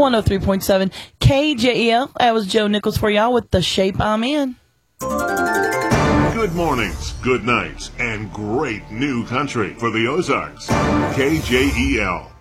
103.7 KJEL. That was Joe Nichols for y'all with The Shape I'm In. Good mornings, good nights, and great new country for the Ozarks. KJEL.